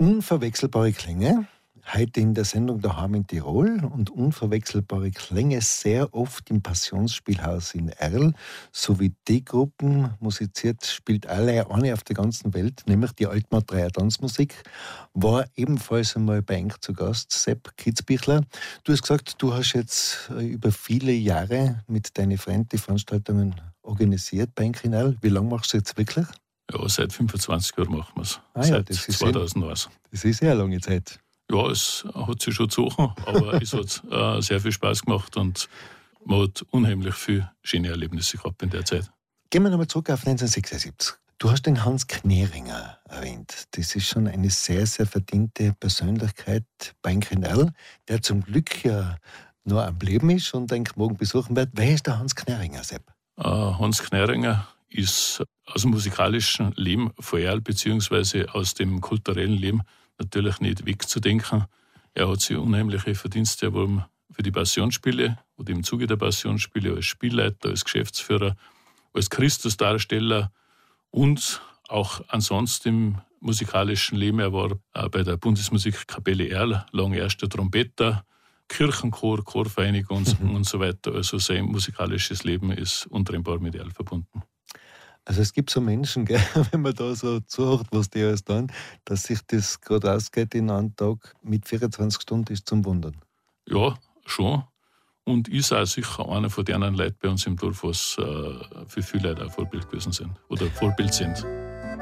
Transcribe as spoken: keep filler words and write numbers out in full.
Unverwechselbare Klänge, heute in der Sendung daheim in Tirol, und unverwechselbare Klänge sehr oft im Passionsspielhaus in Erl, sowie die Gruppen musiziert, spielt alle eine auf der ganzen Welt, nämlich die Altmatreier Tanzmusik, war ebenfalls einmal bei Enk zu Gast, Sepp Kitzbichler. Du hast gesagt, du hast jetzt über viele Jahre mit deinen Freunden die Veranstaltungen organisiert bei Enk in Erl. Wie lange machst du jetzt wirklich? Ja, seit fünfundzwanzig Jahren machen wir es. Ah, ja, seit das ist zweitausendeins. Das ist sehr lange Zeit. Ja, es hat sich schon gezogen, aber es hat äh, sehr viel Spaß gemacht und man hat unheimlich viele schöne Erlebnisse gehabt in der Zeit. Gehen wir nochmal zurück auf neunzehnhundertsechsundsiebzig. Du hast den Hans Kneringer erwähnt. Das ist schon eine sehr, sehr verdiente Persönlichkeit bei Enk in Erl, der zum Glück ja nur am Leben ist und Enk morgen besuchen wird. Wer ist der Hans Kneringer, Sepp? Äh, Hans Kneringer ist aus dem musikalischen Leben von Erl beziehungsweise aus dem kulturellen Leben natürlich nicht wegzudenken. Er hat sich unheimliche Verdienste erworben für die Passionsspiele oder im Zuge der Passionsspiele als Spielleiter, als Geschäftsführer, als Christusdarsteller und auch ansonsten im musikalischen Leben. Er war bei der Bundesmusikkapelle Erl lange erster Trompeter, Kirchenchor, Chorvereinigung und, mhm. und so weiter. Also sein musikalisches Leben ist untrennbar mit Erl verbunden. Also es gibt so Menschen, gell, wenn man da so zuhört, was die alles tun, dass sich das gerade ausgeht in einem Tag mit vierundzwanzig Stunden ist zum Wundern. Ja, schon. Und ist auch sicher einer von denen Leuten bei uns im Dorf, was äh, für viele Leute auch Vorbild gewesen sind oder Vorbild sind.